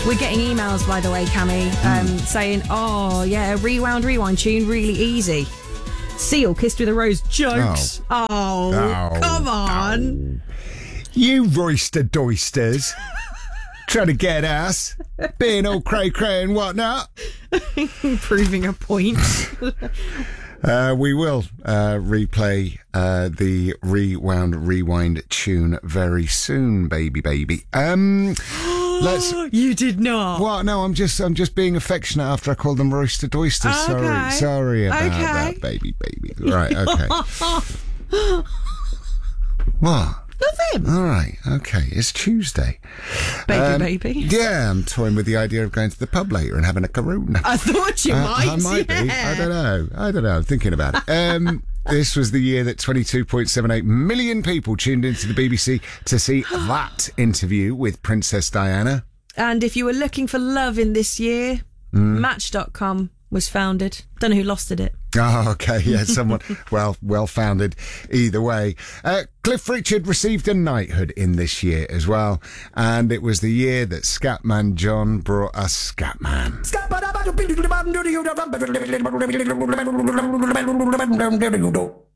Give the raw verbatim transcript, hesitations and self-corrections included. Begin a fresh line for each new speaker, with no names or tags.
We're getting emails, by the way, Cammy, um, mm. saying, oh, yeah, Rewound Rewind tune, really easy. Seal, Kissed with a Rose, jokes. Oh, oh, oh come on.
Oh. You roister doisters. Trying to get us. Being all cray-cray and whatnot.
Proving a point.
Uh, we will uh, replay uh, the Rewound Rewind tune very soon, baby, baby. Um, let's.
You did not.
What? No, I'm just, I'm just being affectionate after I called them roister doisters.
Okay.
Sorry, sorry about
okay.
that, baby, baby. Right, okay. What?
Nothing.
All right, okay. It's Tuesday.
Baby,
um,
baby.
Yeah, I'm toying with the idea of going to the pub later and having a Karuna.
I thought you
uh,
might.
I might
yeah.
be. I don't know. I don't know. I'm thinking about it. Um, this was the year that twenty-two point seven eight million people tuned into the B B C to see that interview with Princess Diana.
And if you were looking for love in this year, mm. Match dot com was founded. Don't know who losted it.
Oh, okay, yeah, someone, well, well-founded either way. Uh, Cliff Richard received a knighthood in this year as well, and it was the year that Scatman John brought us Scatman. Scatman!